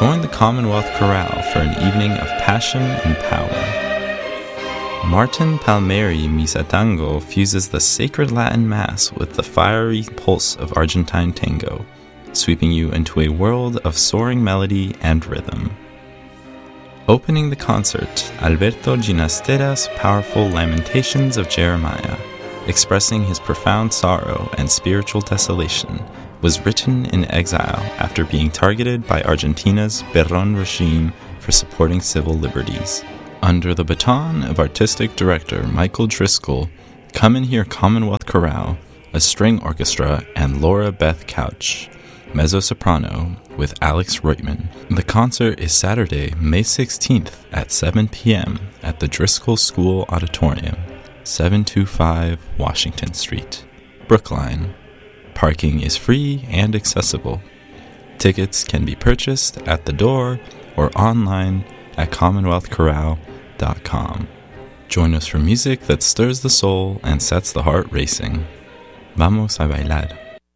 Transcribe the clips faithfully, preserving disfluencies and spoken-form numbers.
Join the Commonwealth Chorale for an evening of passion and power. Martin Palmieri Misa Tango fuses the sacred Latin Mass with the fiery pulse of Argentine tango, sweeping you into a world of soaring melody and rhythm. Opening the concert, Alberto Ginastera's powerful Lamentations of Jeremiah, expressing his profound sorrow and spiritual desolation, was written in exile after being targeted by Argentina's Perón regime for supporting civil liberties. Under the baton of artistic director Michael Driscoll, come and hear Commonwealth Chorale, a string orchestra, and Laura Beth Couch, mezzo-soprano, with Alex Reutman. The concert is Saturday, May sixteenth at seven p.m. at the Driscoll School Auditorium, seven twenty-five Washington Street, Brookline. Parking is free and accessible. Tickets can be purchased at the door or online at commonwealth chorale dot com. Join us for music that stirs the soul and sets the heart racing. Vamos a bailar.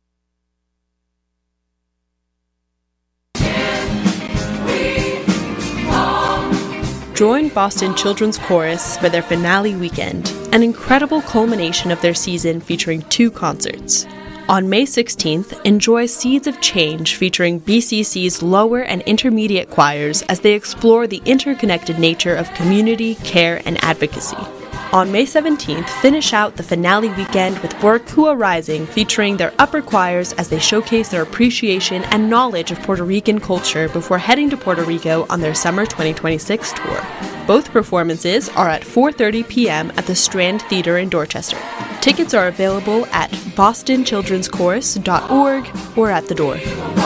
Join Boston Children's Chorus for their finale weekend, an incredible culmination of their season featuring two concerts. On May sixteenth, enjoy Seeds of Change featuring B C C's lower and intermediate choirs as they explore the interconnected nature of community, care, and advocacy. On May seventeenth, finish out the finale weekend with Boricua Rising featuring their upper choirs as they showcase their appreciation and knowledge of Puerto Rican culture before heading to Puerto Rico on their summer twenty twenty-six tour. Both performances are at four thirty p.m. at the Strand Theatre in Dorchester. Tickets are available at boston children's chorus dot org or at the door.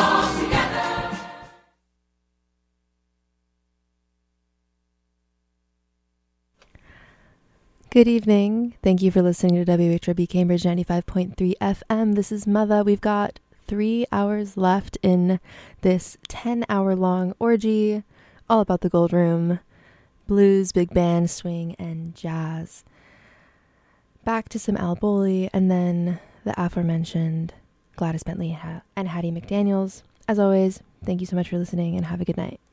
Good evening. Thank you for listening to W H R B Cambridge ninety-five point three F M. This is Mother. We've got three hours left in this ten-hour-long orgy, all about the Gold Room, blues, big band, swing, and jazz. Back to some Al Bowley, and then the aforementioned Gladys Bentley and Hattie McDaniels. As always, thank you so much for listening, and have a good night.